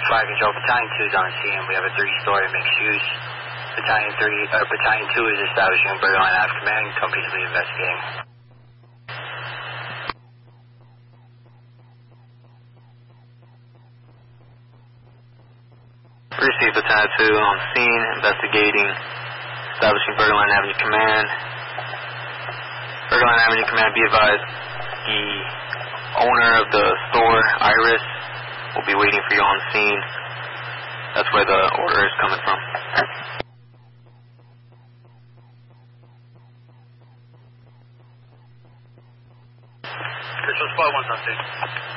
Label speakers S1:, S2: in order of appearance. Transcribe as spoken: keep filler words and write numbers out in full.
S1: Fire Control, Battalion two is on scene. We have a three-story mixed use. Battalion three, uh, Battalion two is establishing Burger Line Ave Command. Come peacefully investigating.
S2: Received Battalion two on scene, investigating, establishing Burger Line Avenue Command. Burger Line Avenue Command, be advised, the owner of the store, Iris, will be waiting for you on scene. That's where the order is coming from.
S1: Crystal Squad one's on scene.